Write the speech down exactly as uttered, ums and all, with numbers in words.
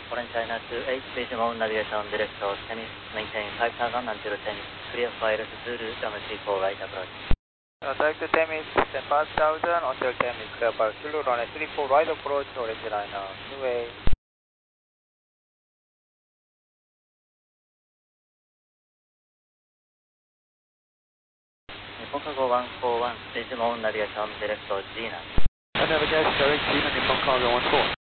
Orange China two eight, please mount navigation director Temis, maintain five thousand until Temis, clear for L S Zulu, runway three four right approach. Contact Temis, ten five thousand until Temis, clear for Zulu, runway three four right approach, Orange China two eight. Nippon Cargo one four one, please mount navigation director Gina. Navigation direct Gina, Nippon Cargo one four.